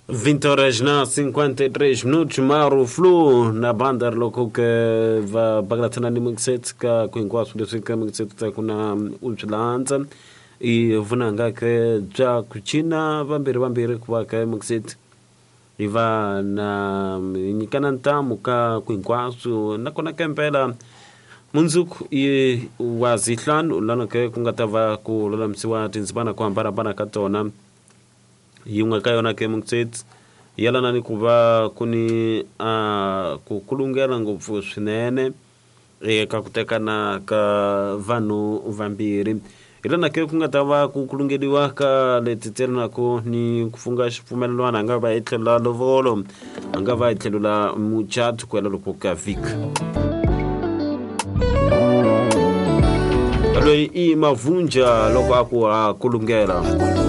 20 horas na 53 minutos, Mauro Flu na banda loko que va baglatana ni mungset ka kuingwasu de ka mungset ta kuna ulchilanza I vunanga ke ja kuchina vambiri kwa ka mungset iva na nikananta muka kuingwasu na kona kempela munzuku I wazihlan ulana ke kungatava ku lolamsiwa tinzibana kwa barabara katona yunga kayona ke mungset yala nani kuva kuni kukulungela ngopfu swinene ka kutekana ka vanu vambiri ilana ke kungatava kukulungeliwa ka letiterna ko ni kufunga xifumelelwana anga va etlela lovolo anga va etlela muchatu kwela loko ka vika alo I mavunja loko aku kulungela